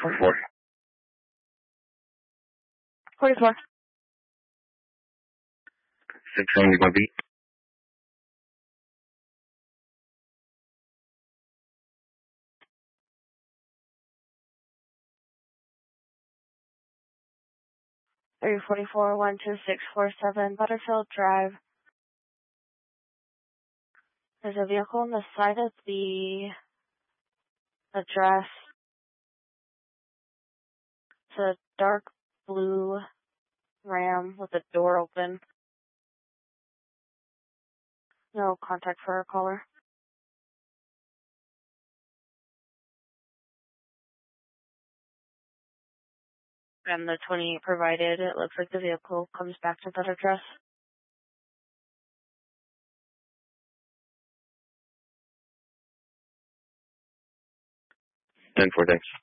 44. 44. 671 beat. Area 44, 12647 Butterfield Drive. There's a vehicle on the side of the address. It's a dark blue Ram with the door open. No contact for our caller. And the 28 provided, it looks like the vehicle comes back to that address. 10-4, thanks.